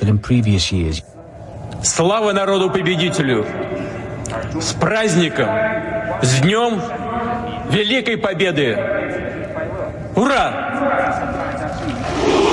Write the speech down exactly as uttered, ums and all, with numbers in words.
that in previous years. Слава народу-победителю! С праздником! С Днем Великой Победы! Ура!